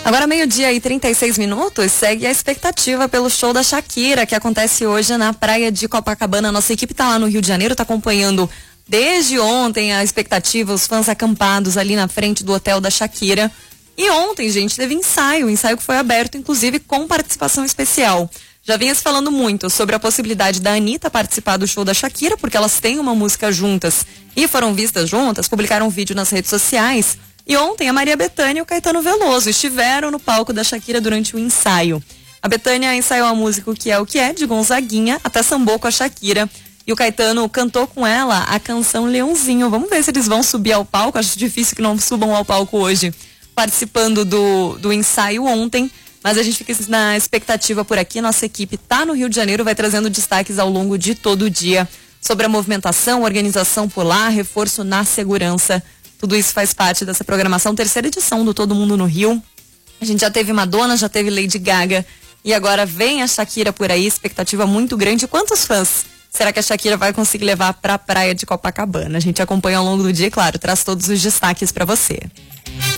Agora 12h36, segue a expectativa pelo show da Shakira, que acontece hoje na praia de Copacabana. Nossa equipe tá lá no Rio de Janeiro, tá acompanhando desde ontem a expectativa, os fãs acampados ali na frente do hotel da Shakira. E ontem, gente, teve ensaio, que foi aberto, inclusive, com participação especial. Já vinha se falando muito sobre a possibilidade da Anitta participar do show da Shakira, porque elas têm uma música juntas e foram vistas juntas, publicaram um vídeo nas redes sociais. E ontem a Maria Bethânia e o Caetano Veloso estiveram no palco da Shakira durante o ensaio. A Bethânia ensaiou a música O Que É O Que É, de Gonzaguinha, até sambou com a Shakira. E o Caetano cantou com ela a canção Leãozinho. Vamos ver se eles vão subir ao palco. Acho difícil que não subam ao palco hoje, participando do ensaio ontem. Mas a gente fica na expectativa por aqui. Nossa equipe tá no Rio de Janeiro, vai trazendo destaques ao longo de todo o dia sobre a movimentação, organização por lá, reforço na segurança. Tudo isso faz parte dessa programação, terceira edição do Todo Mundo no Rio. A gente já teve Madonna, já teve Lady Gaga e agora vem a Shakira por aí, expectativa muito grande. Quantos fãs será que a Shakira vai conseguir levar para a praia de Copacabana? A gente acompanha ao longo do dia, claro, traz todos os destaques para você.